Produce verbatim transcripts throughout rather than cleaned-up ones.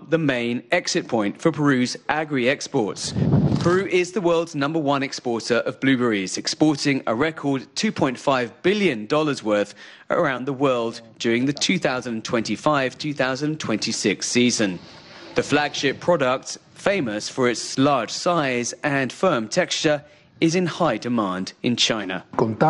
the main exit point for Peru's agri-exports. Peru is the world's number one exporter of blueberries, exporting a record two point five billion dollars worth around the world during the two thousand twenty-five to two thousand twenty-six season. The flagship product, famous for its large size and firm texture, is in high demand in China.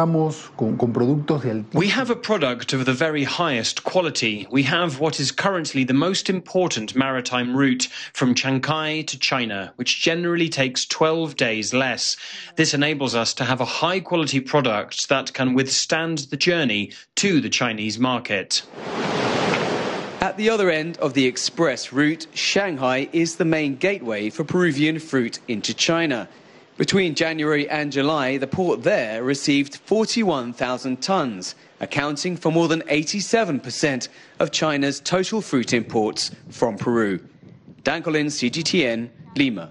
We have a product of the very highest quality. We have what is currently the most important maritime route from Chancay to China, which generally takes twelve days less. This enables us to have a high-quality product that can withstand the journey to the Chinese market. At the other end of the express route, Shanghai is the main gateway for Peruvian fruit into China. Between January and July, the port there received forty-one thousand tons, accounting for more than eighty-seven percent of China's total fruit imports from Peru. Dan Collins, C G T N, Lima.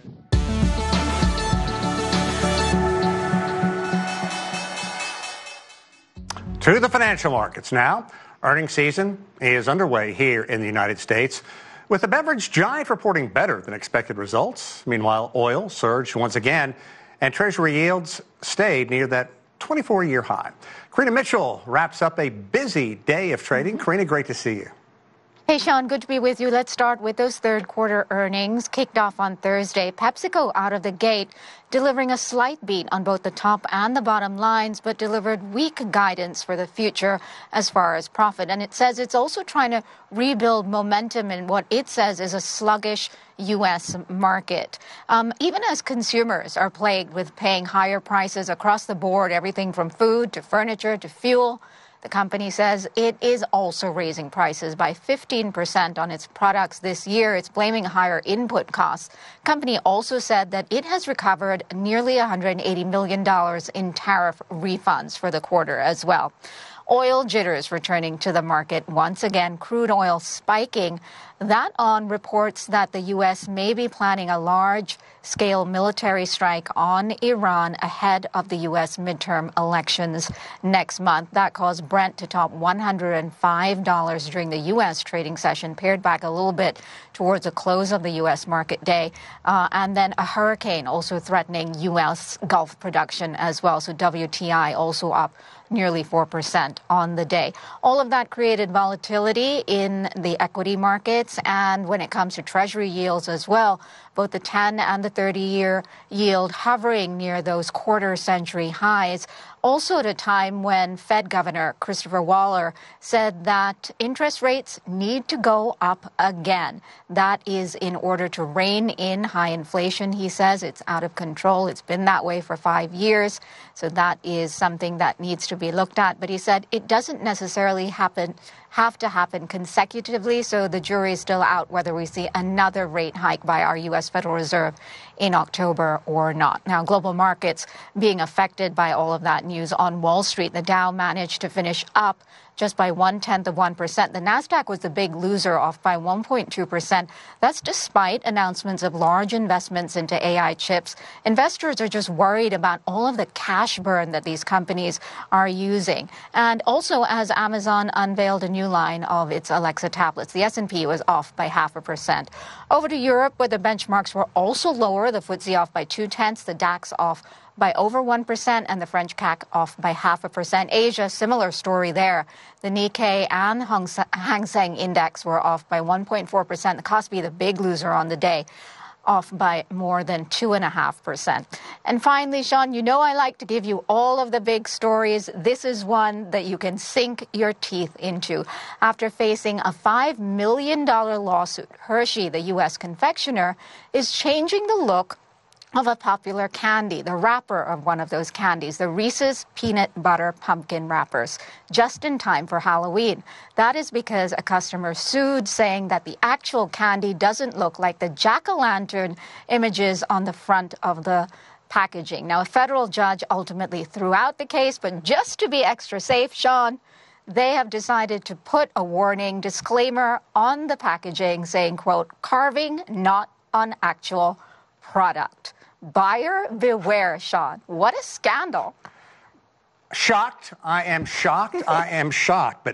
To the financial markets now. Earnings season is underway here in the United States, with the beverage giant reporting better than expected results. Meanwhile, oil surged once again, and Treasury yields stayed near that twenty-four-year high. Karina Mitchell wraps up a busy day of trading. Mm-hmm. Karina, great to see you. Hey, Sean, good to be with you. Let's start with those third quarter earnings. Kicked off on Thursday, PepsiCo out of the gate, delivering a slight beat on both the top and the bottom lines, but delivered weak guidance for the future as far as profit. And it says it's also trying to rebuild momentum in what it says is a sluggish U S market. Um, even as consumers are plagued with paying higher prices across the board, everything from food to furniture to fuel, the company says it is also raising prices by fifteen percent on its products this year. It's blaming higher input costs. The company also said that it has recovered nearly one hundred eighty million dollars in tariff refunds for the quarter as well. Oil jitters returning to the market once again, crude oil spiking. That on reports that the U S may be planning a large-scale military strike on Iran ahead of the U S midterm elections next month. That caused Brent to top one hundred five dollars during the U S trading session, pared back a little bit towards the close of the U S market day. Uh, and then a hurricane also threatening U S Gulf production as well. So W T I also up nearly four percent on the day. All of that created volatility in the equity markets, and when it comes to Treasury yields as well, both the ten and the thirty-year yield hovering near those quarter-century highs. Also at a time when Fed Governor Christopher Waller said that interest rates need to go up again. That is in order to rein in high inflation, he says. It's out of control. It's been that way for five years. So that is something that needs to be looked at. But he said it doesn't necessarily happen have to happen consecutively, so the jury is still out whether we see another rate hike by our U S Federal Reserve in October or not. Now, global markets being affected by all of that news. On Wall Street, the Dow managed to finish up just by one-tenth of one percent. The Nasdaq was the big loser, off by one point two percent. That's despite announcements of large investments into A I chips. Investors are just worried about all of the cash burn that these companies are using. And also, as Amazon unveiled a new line of its Alexa tablets, the S and P was off by half a percent. Over to Europe, where the benchmarks were also lower, the F T S E off by two-tenths, the DAX off by over one percent, and the French C A C off by half a percent. Asia, similar story there. The Nikkei and Hang Seng Index were off by one point four percent. The Kospi, the big loser on the day, off by more than two point five percent. And finally, Sean, you know I like to give you all of the big stories. This is one that you can sink your teeth into. After facing a five million dollars lawsuit, Hershey, the U S confectioner, is changing the look of a popular candy, the wrapper of one of those candies, the Reese's Peanut Butter Pumpkin Wrappers, just in time for Halloween. That is because a customer sued, saying that the actual candy doesn't look like the jack-o'-lantern images on the front of the packaging. Now, a federal judge ultimately threw out the case, but just to be extra safe, Sean, they have decided to put a warning disclaimer on the packaging saying, quote, carving not on actual product. Buyer beware, Sean. What a scandal. Shocked. I am shocked. I am shocked. But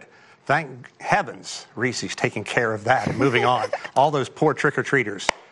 Thank heavens Reese's taking care of that and moving on. All those poor trick-or-treaters.